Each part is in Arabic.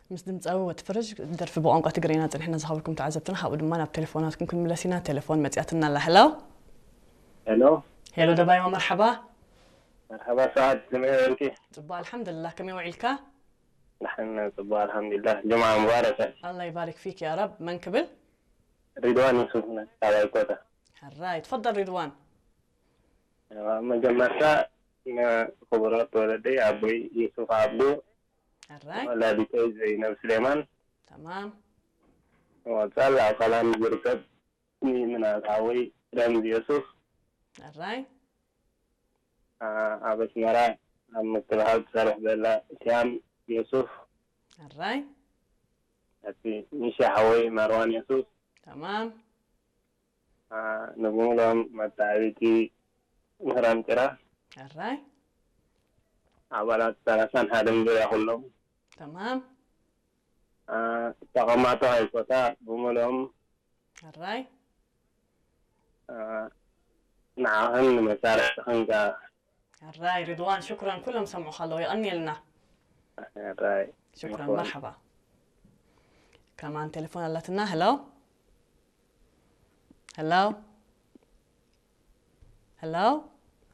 مس دمصاوي وتفرج درف بقنقة تقرينا نحن زهاوركم تعذبتنا حاول دمانا بتليفوناتكم كل ملاسينا تليفون متياتنا الله هلو الو هلو دبي ومرحبا مرحبا سعد زميلي. صباح الحمد لله كم يوعيلك نحن صباح الحمد لله جمعة مباركة. الله يبارك فيك يا رب من قبل رضوان يوسف من على الكوتا. الراي تفضل رضوان مجمعتا من خبرات ولدي أبوي يوسف عبدو الراي ولدي زينب سليمان تمام وطلع كلام بركب من العوي رمز يوسف الراي أبس مرا مكتبها صرح بلا شام يوسف الراي أتي مشي حوي مروان يوسف تمام نقول لهم متعبتي مهران كرا الراي عبارات ثلاثان هذا بيا كلهم تمام تقاماتها الكوتا بمولهم الراي نعهم مسارح تخنقا الراي رضوان شكرا كلهم سمعوا خلوا يغني لنا راي شكرا مرحبا كمان تليفون اللاتنا هلو هلو هلو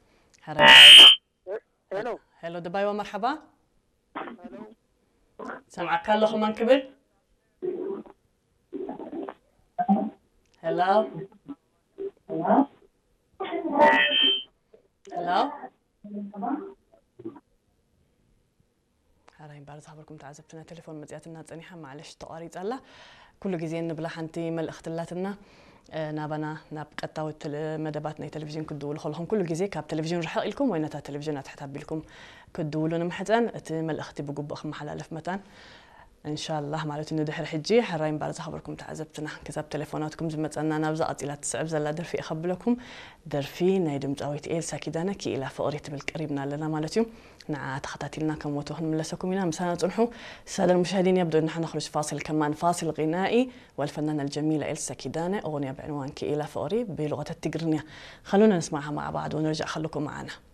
الو هلو دبي ومرحبا الو سمعك كله من قبل هلو هلو هراي بارز خبركم تعذبتنا تليفون مزياتنا صنيحه معلش تقاريص الله كل جزء نبلا حنتي ملأخت لاتنا نابنا ناب قطاو مدباتنا تلفزيون كدول خلهم كل جزء كاب تلفزيون رح لكم وينتا تلفزيونات حتى لكم كدولون محزن اتي ملأختي بقب اخ محلالف متان ان شاء الله معناته انه دحر حجي حراين بارز خبركم تعذبتنا كتاب تليفوناتكم زمصنا نابزا قطيله تسعب زلا درفي اخبلكم درفي ناي دمصاويت إلسا كيدانا كي الى فقريت بالقريبنا لنا معناته نع تخطاتلنا كم وتوهن ملسكم هنا مسانا صنحوا الساده المشاهدين يبدو ان احنا نخرج فاصل كمان فاصل غنائي والفنانه الجميله إلسا كيدانا اغنيه بعنوان كي الى فقري بلغه التقرنيه خلونا نسمعها مع بعض ونرجع خليكم معنا